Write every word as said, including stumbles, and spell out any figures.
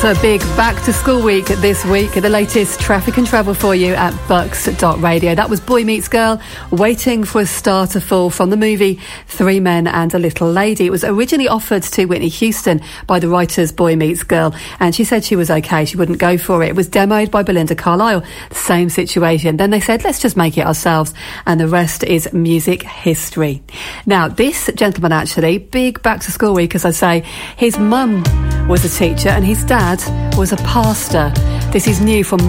It's a big back to school week this week. The latest traffic and travel for you at bucks dot radio. That was Boy Meets Girl, Waiting for a Star to Fall, from the movie Three Men and a Little Lady. It was originally offered to Whitney Houston by the writers Boy Meets Girl, and she said she was okay, she wouldn't go for it. It was demoed by Belinda Carlisle, same situation. Then they said, let's just make it ourselves, and the rest is music history. Now, this gentleman actually, big back to school week, as I say. His mum was a teacher and his dad was a pastor. This is new from